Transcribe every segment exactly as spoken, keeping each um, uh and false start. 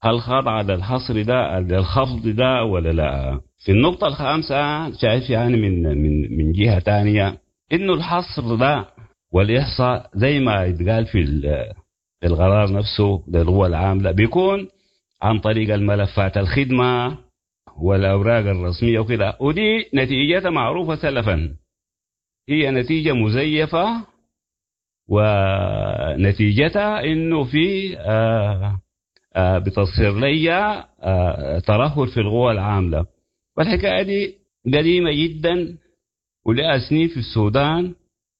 هل خضع للحصر ده للخفض ده ولا لا؟ في النقطة الخامسة شايف يعني من من من جهة تانية إنه الحصر ده والإحصاء زي ما يتقال في في القرار نفسه للقوى العاملة بيكون عن طريق الملفات الخدمة والأوراق الرسمية وكده، ودي نتيجتها معروفة سلفا، هي نتيجة مزيفة، ونتيجتها إنه في آه آه بتصير لي آه ترهل في القوى العاملة. والحكاية دي قديمة جدا ولها سنين في السودان،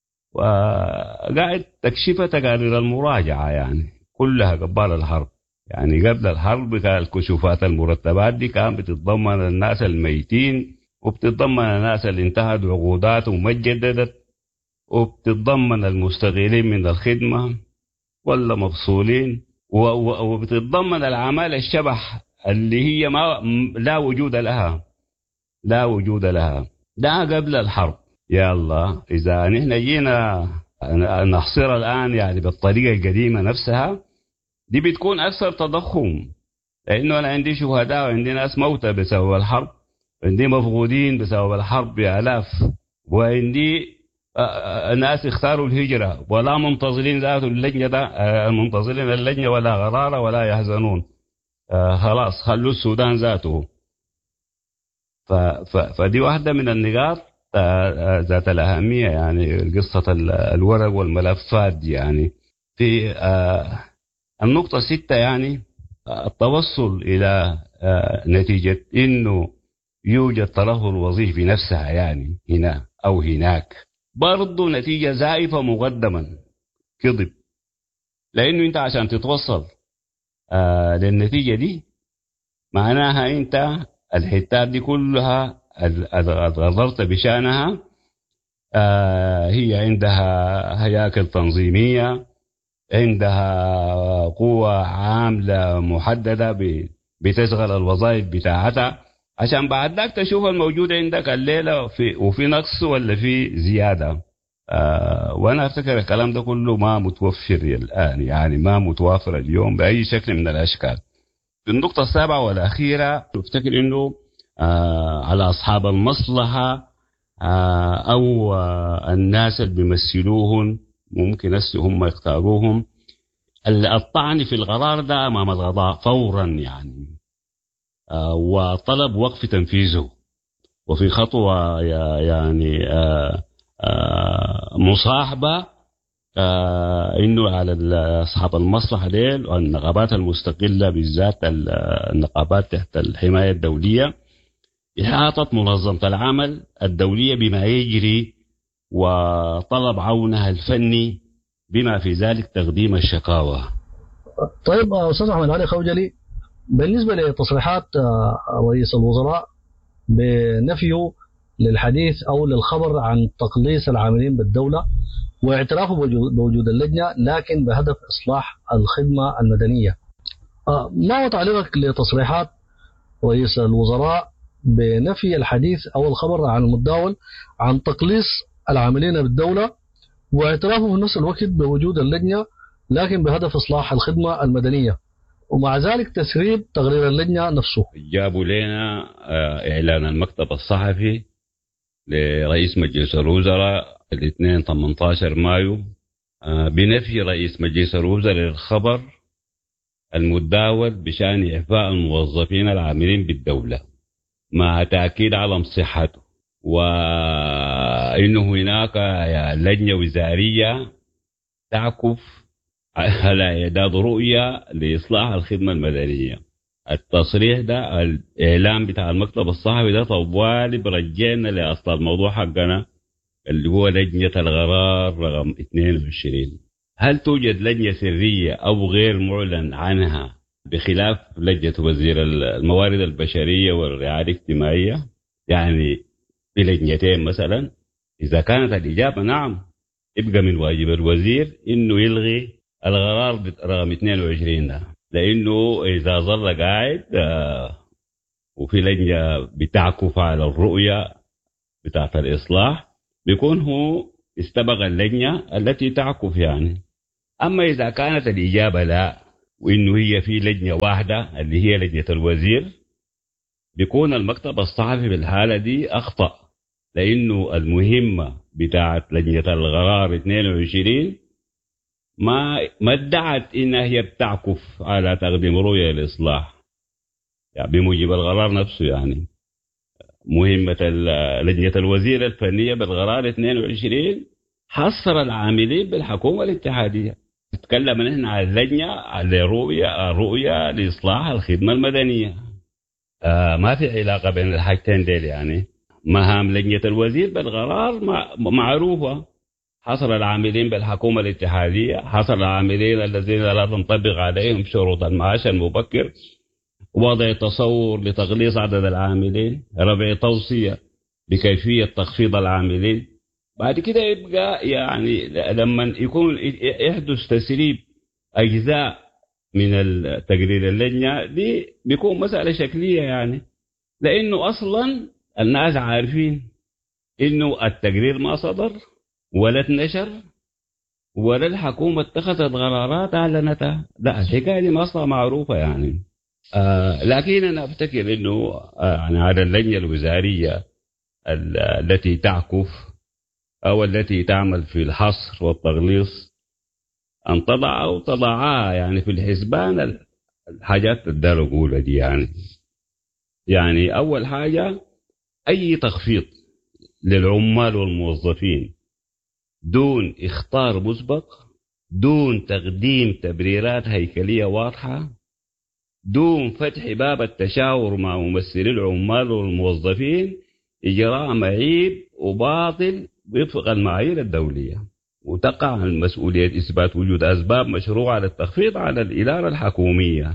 وقاعد تكشفها تقارير المراجعة يعني كلها قبال الحرب. يعني قبل الحرب كان الكشوفات المرتبات دي كانت بتتضمن الناس الميتين، وبتتضمن الناس اللي انتهت عقوداتهم وما جددت، وبتتضمن المستقيلين من الخدمة ولا مفصولين، وبتتضمن الأعمال الشبح اللي هي ما لا وجود لها لا وجود لها. ده قبل الحرب. يلا إذا نحن جينا نحصر الآن يعني بالطريقة القديمة نفسها دي بتكون أكثر تضخم، لأنه أنا عندي شهداء وعندي ناس موتى بسبب الحرب، عندي مفقودين بسبب الحرب بآلاف، وعندي ناس اختاروا الهجرة ولا منتظرين ذات اللجنة ده منتظرين اللجنة ولا غرارة ولا يحزنون، خلاص خلوا السودان ذاته. فدي واحدة من النقاط ذات الأهمية، يعني قصة الورق والملفات دي. يعني في النقطة ستة يعني التوصل إلى نتيجة إنه يوجد ترهل وظيفي نفسها يعني هنا أو هناك، برضو نتيجة زائفة مقدما كذب، لأنه أنت عشان تتوصل للنتيجة دي معناها أنت الحتات دي كلها غضرت بشانها، هي عندها هياكل تنظيمية، عندها قوة عاملة محددة بتشغل الوظائف بتاعتها، عشان بعد ذاك تشوف الموجود عندك الليلة في وفي نقص ولا في زيادة. آه وأنا أفتكر الكلام ده كله ما متوفر الآن، يعني ما متوافر اليوم بأي شكل من الأشكال. في النقطة السابعة والأخيرة أفتكر إنه آه على أصحاب المصلحة آه أو آه الناس اللي بيمثلوهم ممكن أسي هم يختاروهم الطعن في القرار ده أمام القضاء فورا يعني، آه وطلب وقف تنفيذه، وفي خطوة يعني آه آه مصاحبة آه إنه على أصحاب المصلحة ديل والنقابات المستقلة بالذات النقابات تحت الحماية الدولية إحاطة منظمة العمل الدولية بما يجري وطلب عونها الفني بما في ذلك تقديم الشكاوى. طيب أستاذ أحمد علي خوجلي، بالنسبة لتصريحات رئيس الوزراء بنفيه للحديث أو للخبر عن تقليص العاملين بالدولة واعترافه بوجود اللجنة لكن بهدف إصلاح الخدمة المدنية، ما هو تعليقك لتصريحات رئيس الوزراء بنفي الحديث أو الخبر عن المتداول عن تقليص العاملين بالدولة واعترافه في نفس الوقت بوجود اللجنة لكن بهدف إصلاح الخدمة المدنية، ومع ذلك تسريب تقرير اللجنة نفسه؟ جابوا لنا إعلان المكتب الصحفي لرئيس مجلس الوزراء الاثنين ثمانية عشر مايو بنفي رئيس مجلس الوزراء للخبر المتداول بشأن إعفاء الموظفين العاملين بالدولة مع تأكيد على صحته، وإنه هناك لجنة وزارية تعكف على إعداد رؤية لإصلاح الخدمة المدنية. التصريح ده الإعلام بتاع المكتب الصحفي ده طوالي برجعنا لأصل الموضوع حقنا اللي هو لجنة القرار رقم اثنين وعشرين. هل توجد لجنة سرية أو غير معلن عنها بخلاف لجنة وزير الموارد البشرية والرعاية الاجتماعية؟ يعني في لجنتين مثلا. إذا كانت الإجابة نعم يبقى من واجب الوزير إنه يلغي القرار رقم اثنين وعشرين ده، لأنه إذا ظل قاعد آه وفي لجنة بتعكف على الرؤية بتاعة الإصلاح بيكون هو استبغ اللجنة التي تعكف يعني. أما إذا كانت الإجابة لا وإنه هي في لجنة واحدة اللي هي لجنة الوزير، بيكون المكتب الصحفي بالحالة دي أخطأ، لأنه المهمة بتاعت لجنة القرار اثنين وعشرين ما ما ادعت إنها هي بتعكف على تقديم رؤية الإصلاح يعني بموجب القرار نفسه. يعني مهمة لجنة الوزير الفنية بالقرار اثنين وعشرين حصر العاملين بالحكومة الاتحادية. نتكلم نحن عن اللجنة على رؤية رؤية لإصلاح الخدمة المدنية. آه ما في علاقة بين الحاجتين ديل. يعني مهام لجنة الوزير بالقرار معروفة، حصر العاملين بالحكومة الاتحادية، حصر العاملين الذين لا تنطبق عليهم شروط المعاش المبكر، وضع تصور لتقليص عدد العاملين، رفع توصية بكيفية تخفيض العاملين. بعد كده يبقى يعني لما يكون يحدث تسريب أجزاء من التقرير اللجنة دي بيكون مسألة شكلية، يعني لأنه أصلا الناس عارفين إنه التقرير ما صدر ولا اتنشر ولا الحكومة اتخذت قرارات أعلنتها. لا، الحكاية دي ما أصلا معروفة يعني. آه لكن أنا أفتكر إنه آه يعني على اللجنة الوزارية التي تعكف أو التي تعمل في الحصر والتغليص أن تضع أو تضعها يعني في الحسبان الحاجات الدار أقولها دي. يعني يعني أول حاجة أي تخفيض للعمال والموظفين دون إخطار مسبق، دون تقديم تبريرات هيكلية واضحة، دون فتح باب التشاور مع ممثلي العمال والموظفين، إجراء معيب وباطل وفق المعايير الدولية، وتقع المسؤولية إثبات وجود أسباب مشروعة للتخفيض على الإدارة الحكومية.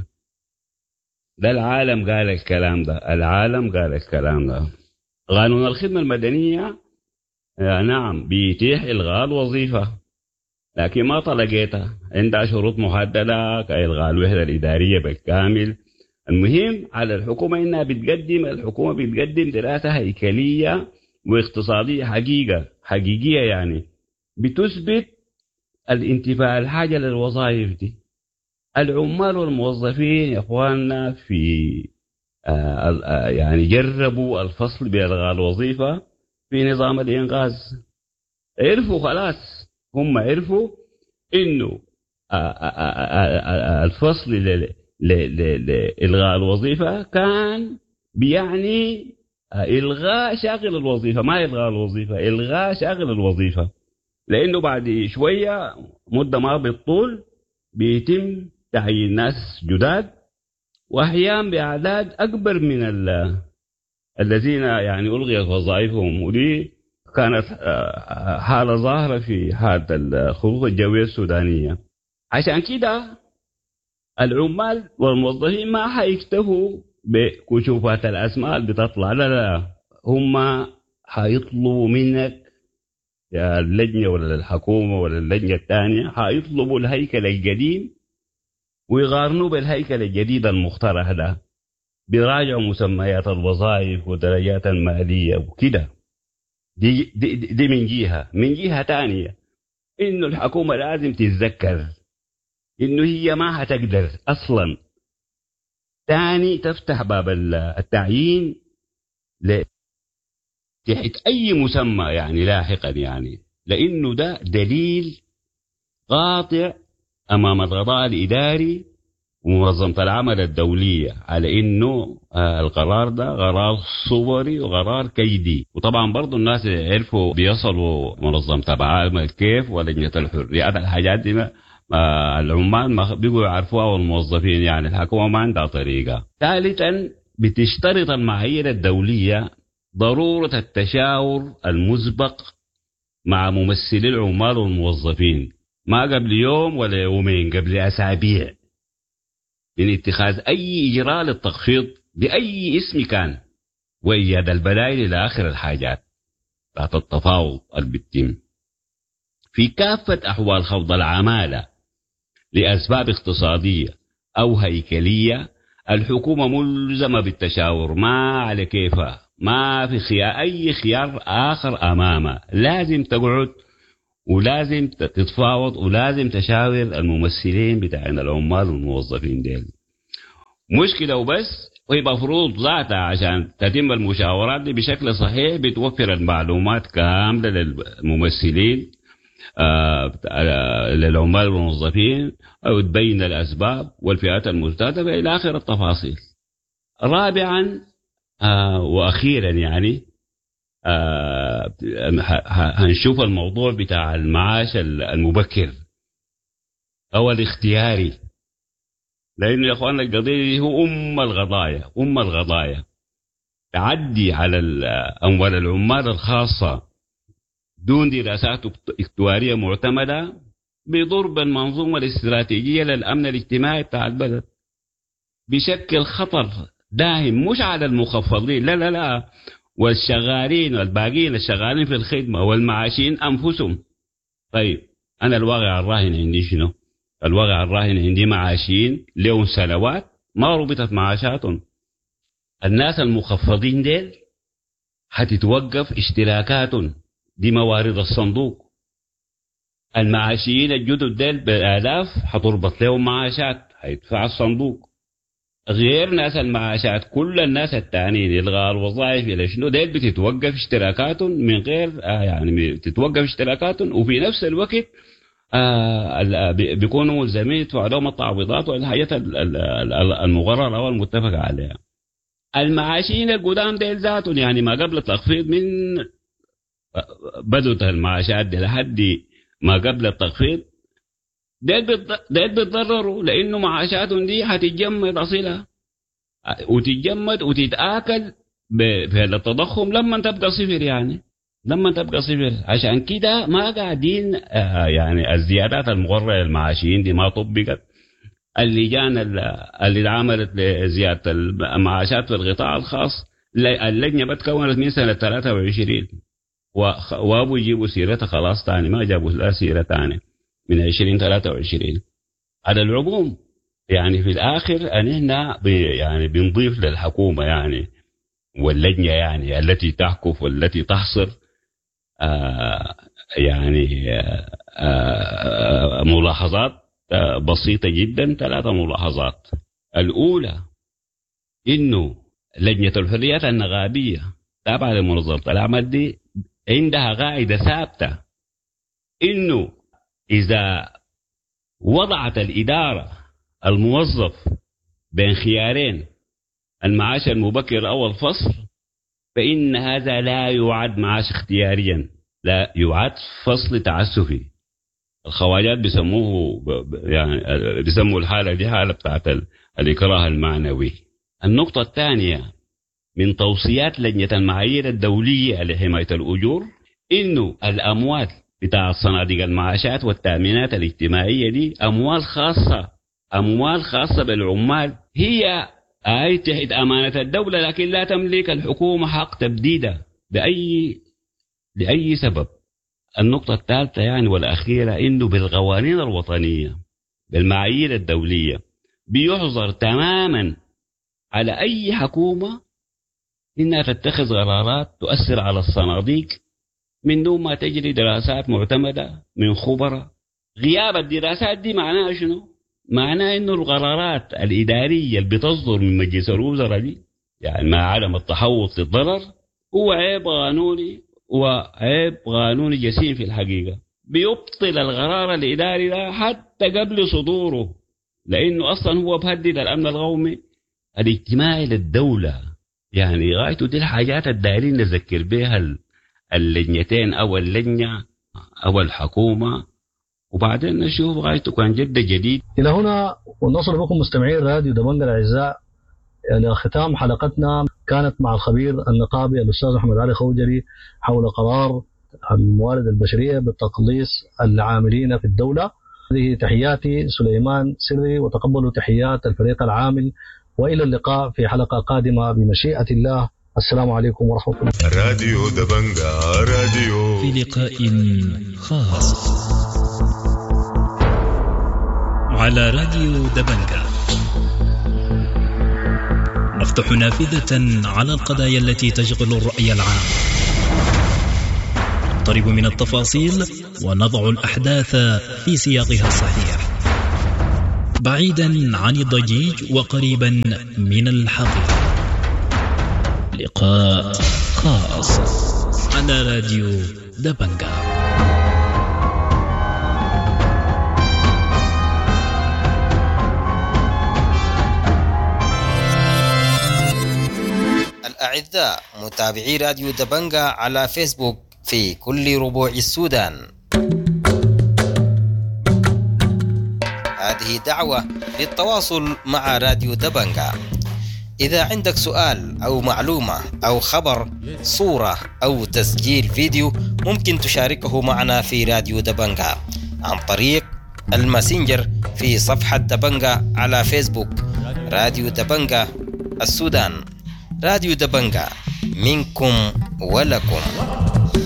ده العالم قال الكلام ده، العالم قال الكلام ده. قانون الخدمة المدنية نعم بيتيح إلغاء الوظيفة، لكن ما طلقتها، عندها شروط محددة كإلغاء الوحدة الإدارية بالكامل. المهم على الحكومة إنها بتقدم الحكومة بتقدم دراسة هيكلية واقتصادية حقيقة حقيقية، يعني بتثبت الانتفاع الحاجة للوظائف دي. العمال والموظفين يا إخواننا في آه آه يعني جربوا الفصل بإلغاء الوظيفة في نظام الإنقاذ، عرفوا خلاص، هم عرفوا إنه الفصل لإلغاء الوظيفة كان بيعني إلغاء شاغل الوظيفة، ما إلغاء الوظيفة، إلغاء شاغل الوظيفة. لأنه بعد شوية مدة ما بالطول بيتم تعيين ناس جداد، وأحيانا بأعداد أكبر من الذين يعني ألغيت وظائفهم. ودي كانت حالة ظاهرة في حالة الخطوط الجوية السودانية. عشان كده العمال والموظفين ما حيكتفوا بكشوفات الأسماء اللي بتطلع، لا لا، هم حيطلبوا منك يا اللجنة ولا الحكومة ولا اللجنة الثانية، حيطلبوا الهيكل القديم ويقارنوا بالهيكل الجديد المخترع ده، بيراجعوا مسميات الوظائف ودرجات المالية وكده. دي, دي, دي من جهة. من جهة تانية إنه الحكومة لازم تتذكر إنه هي ما هتقدر أصلا تاني تفتح باب التعيين تحت أي مسمى يعني لاحقا، يعني لأنه ده دليل قاطع أمام القضاء الإداري ومنظمة العمل الدولية على إنه القرار ده قرار صوري وقرار كيدي. وطبعا برضو الناس عرفوا بيصلوا منظمة العمل كيف ولجنة الحريات، الحاجات دي ما العمال ما بيقوا يعرفوها والموظفين، يعني الحكومة ما عندها طريقة. ثالثا بتشترط المعايير الدولية ضرورة التشاور المسبق مع ممثلي العمال والموظفين، ما قبل يوم ولا يومين، قبل أسابيع، من اتخاذ أي إجراء للتخفيض بأي اسم كان، وإيجاد البدائل إلى آخر الحاجات تحت التفاوض البتم. في كافة أحوال خوض العمالة لأسباب اقتصادية أو هيكلية، الحكومة ملزمة بالتشاور، ما على كيفها، ما في خيار أي خيار آخر أمامها. لازم تقعد ولازم تتفاوض ولازم تشاور الممثلين بتاعين العمال والموظفين ديل. مشكلة وبس، ويبقى فروض ذاتها عشان تتم المشاورات دي بشكل صحيح بتوفر المعلومات كاملة للممثلين آه للعمال والموظفين، أو تبين الأسباب والفئات المستهدفة إلى آخر التفاصيل. رابعا آه وأخيرا يعني آه هنشوف الموضوع بتاع المعاش المبكر أو الاختياري، لأنه يا أخوان القضية هو أم القضايا أم القضايا تعدي على أموال العمال الخاصة دون دراسات اكتوارية معتمدة بيضر بالمنظومة الاستراتيجية للأمن الاجتماعي بتاع البلد، بشكل خطر داهم مش على المخفضين، لا لا لا والشغالين والباقين الشغالين في الخدمة والمعاشين أنفسهم. طيب أنا الواقع الراهن عندي شنو؟ الواقع الراهن عندي معاشين لهم سنوات ما ربطت معاشاتهم. الناس المخفضين ديل حتتوقف اشتراكاتهم، دي موارد الصندوق. المعاشيين الجدد ديل بالآلاف حتربط لهم معاشات حيدفع الصندوق، غير ناس المعاشات كل الناس التانيين إلغاء الوظائف إلى شنو ديل بتتوقف اشتراكاتهم من غير آه يعني بتتوقف اشتراكاتهم، وفي نفس الوقت آه بيكونوا ملزمين يدفعوا لهم التعويضات والحاجات المقررة والمتفق عليها. المعاشين القدام ديل ذاتهم يعني ما قبل التخفيض من بدأت المعاشات دي لحد ما قبل التخفيض ديل بيتضرروا، لأنه معاشاتهم دي هتتجمد أصيلها وتتجمد وتتآكل في التضخم لما تبقى صفر، يعني لما تبقى صفر. عشان كده ما قاعدين آه يعني الزيادات المقررة للمعاشين دي ما طبقت. اللجان اللي عملت لزيادة المعاشات في القطاع الخاص اللجنة بتكونت من سنة ثلاثة وعشرين وابو يجيبوا سيرتها خلاص تاني، ما جابوا لا سيرة تاني من عشرين ثلاثة وعشرين. على العموم يعني في الآخر أننا يعني بنضيف للحكومة يعني واللجنة يعني التي تحكف والتي تحصر آه يعني آه آه ملاحظات آه بسيطة جدا. ثلاثة ملاحظات. الأولى إنه لجنة الحريات النقابية تابعة لمنظمة العمل دي عندها قاعدة ثابتة إنه إذا وضعت الإدارة الموظف بين خيارين المعاش المبكر أو الفصل فإن هذا لا يعد معاش اختياريا، لا يعد فصل تعسفي. الخواجات بيسموه يعني بيسموا الحالة دي حالة بتاعت الإكراه المعنوي. النقطة الثانية من توصيات لجنة المعايير الدولية لحماية الأجور إنه الأموال بتاع صناديق المعاشات والتأمينات الاجتماعية دي أموال خاصة، أموال خاصة بالعمال، هي أي تحت أمانة الدولة، لكن لا تملك الحكومة حق تبديدها بأي لأي سبب. النقطة الثالثة يعني والأخيرة إنه بالقوانين الوطنية بالمعايير الدولية بيحظر تماما على أي حكومة إنها تتخذ قرارات تؤثر على الصناديق من دون ما تجري دراسات معتمدة من خبراء. غياب الدراسات دي معناها شنو؟ معناه إنه القرارات الإدارية اللي بتصدر من مجلس الوزراء دي يعني مع عدم التحوط للضرر هو عيب قانوني وعيب قانوني جسيم في الحقيقة، بيبطل القرار الإداري ده حتى قبل صدوره، لأنه أصلا هو بهدد الأمن القومي الاجتماعي للدولة. يعني غايته دي الحاجات الدائرين نذكر بها اللجنتين أو اللجنة أو الحكومة، وبعدين نشوف غايته كان جد جديد. إلى هنا ونصل بكم مستمعين راديو دمنق الأعزاء إلى ختام حلقتنا، كانت مع الخبير النقابي الأستاذ أحمد علي خوجلي حول قرار الموارد البشرية بتقليص العاملين في الدولة. هذه تحياتي سليمان سري، وتقبلوا تحيات الفريق العامل، وإلى اللقاء في حلقة قادمة بمشيئة الله. السلام عليكم ورحمة الله. راديو دبنجا راديو في لقاء خاص على راديو دبنجا نفتح نافذة على القضايا التي تشغل الرأي العام، نقترب من التفاصيل ونضع الأحداث في سياقها الصحيح، بعيدا عن الضجيج وقريبا من الحقيقة. لقاء خاص على راديو دبنجا. الأعزاء متابعي راديو دبنجا على فيسبوك في كل ربوع السودان، هذه دعوة للتواصل مع راديو دبنجا. إذا عندك سؤال أو معلومة أو خبر، صورة أو تسجيل فيديو، ممكن تشاركه معنا في راديو دبنجا عن طريق الماسنجر في صفحة دبنجا على فيسبوك. راديو دبنجا السودان، راديو دبنجا، منكم ولكم.